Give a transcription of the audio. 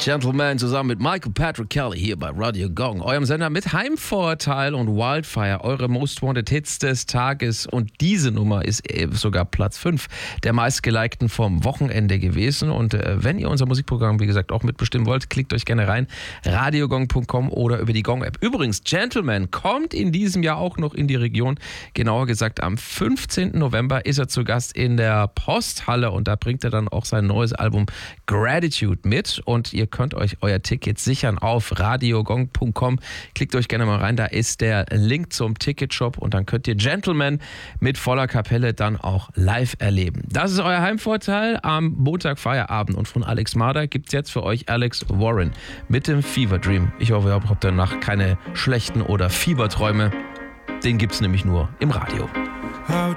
Gentlemen zusammen mit Michael Patrick Kelly hier bei Radio Gong, eurem Sender mit Heimvorteil und Wildfire, eure Most Wanted Hits des Tages. Und diese Nummer ist sogar Platz 5 der meistgelikten vom Wochenende gewesen. Und wenn ihr unser Musikprogramm, wie gesagt, auch mitbestimmen wollt, klickt euch gerne rein, radiogong.com oder über die Gong-App. Übrigens, Gentleman kommt in diesem Jahr auch noch in die Region. Genauer gesagt, am 15. November ist er zu Gast in der Posthalle und da bringt er dann auch sein neues Album Gratitude mit. Und ihr könnt euch euer Ticket sichern auf radiogong.com. Klickt euch gerne mal rein, da ist der Link zum Ticketshop und dann könnt ihr Gentleman mit voller Kapelle dann auch live erleben. Das ist euer Heimvorteil am Montag Feierabend und von Alex Marder gibt es jetzt für euch Alex Warren mit dem Fever Dream. Ich hoffe, ihr habt danach keine schlechten oder Fieberträume. Den gibt es nämlich nur im Radio.